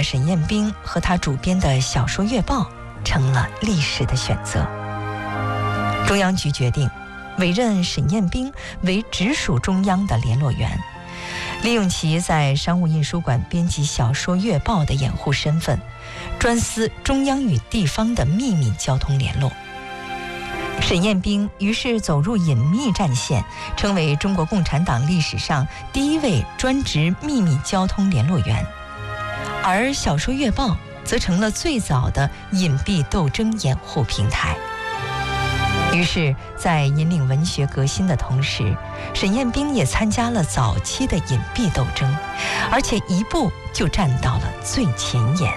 的沈雁冰和他主编的小说月报成了历史的选择。中央局决定委任沈雁冰为直属中央的联络员，利用其在商务印书馆编辑小说月报的掩护身份，专司中央与地方的秘密交通联络。沈雁冰于是走入隐秘战线，成为中国共产党历史上第一位专职秘密交通联络员，而小说月报则成了最早的隐蔽斗争掩护平台。于是在引领文学革新的同时，沈雁冰也参加了早期的隐蔽斗争，而且一步就站到了最前沿。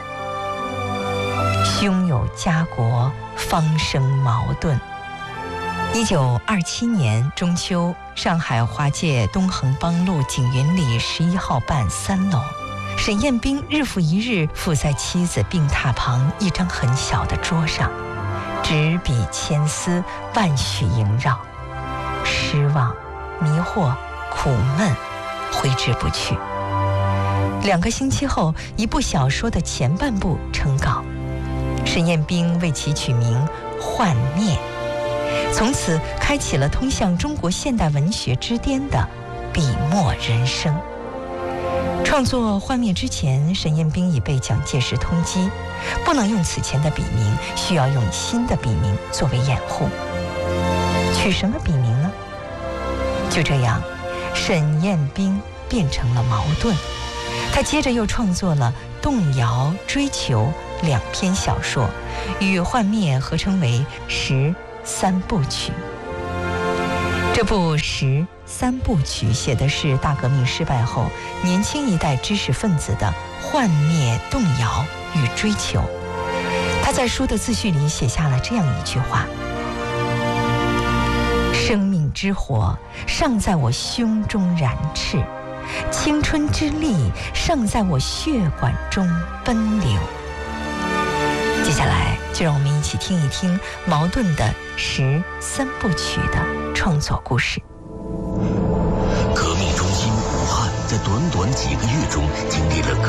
胸有家国，方生矛盾。1927年中秋，上海华界东恒邦路景云里11号半3楼，沈雁冰日复一日伏在妻子病榻旁一张很小的桌上，执笔千丝，万绪萦绕，失望、迷惑、苦闷挥之不去。2个星期后，一部小说的前半部成稿，沈雁冰为其取名《幻灭》，从此开启了通向中国现代文学之巅的笔墨人生。创作《幻灭》之前，沈雁冰已被蒋介石通缉，不能用此前的笔名，需要用新的笔名作为掩护。取什么笔名呢？就这样，沈雁冰变成了矛盾。他接着又创作了《动摇》《追求》2篇小说，与《幻灭》合称为《十3部曲》。这部《十3部曲》写的是大革命失败后年轻一代知识分子的幻灭、动摇与追求。他在书的自序里写下了这样一句话：生命之火尚在我胸中燃炽，青春之力尚在我血管中奔流。接下来就让我们一起听一听茅盾的《十3部曲》的创作故事。 革命中心武汉在短短几个月中经历了